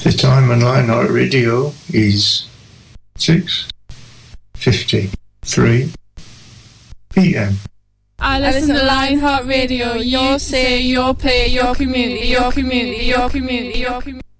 The time on Lionheart Radio is 6:53 p.m. I listen to Lionheart Radio. Your say, your play, your community, your community, your community, your community.